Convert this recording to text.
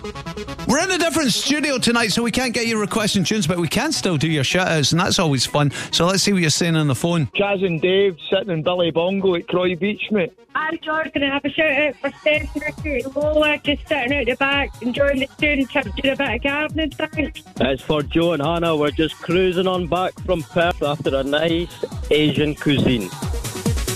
We're in a different studio tonight, so we can't get your requesting tunes, but we can still do your shout-outs, and that's always fun. So let's see what you're saying on the phone. Chaz and Dave sitting in Billy Bongo at Croy Beach, mate. Hi, George. Can I have a shout-out for Stephanie Lola, just sitting out the back, enjoying the tune, doing a bit of gardening, thanks. It's for Joe and Hannah. We're just cruising on back from Perth after a nice Asian cuisine.